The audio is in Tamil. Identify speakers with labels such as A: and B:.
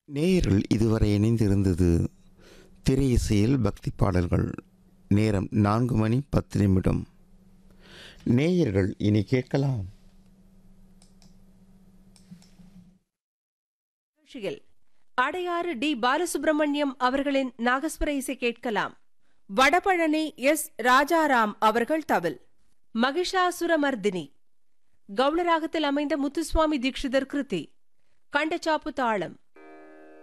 A: நேயர்கள் இதுவரை இணைந்திருந்தது திரை இசையில் பக்தி பாடல்கள். நேரம் 4 மணி 10 நிமிடம். நேயர்கள் இனி கேட்கலாம்.
B: நிகழ்ச்சியில் அடையாறு டி பாலசுப்ரமணியம் அவர்களின் நாகஸ்வர இசை கேட்கலாம். வடபழனி எஸ் ராஜாராம் அவர்கள் தவில். மகிஷாசுரமர்தினி கவுளராகத்தில் அமைந்த முத்துசுவாமி தீட்சிதர் கிருதி. கண்டச்சாப்பு தாளம்.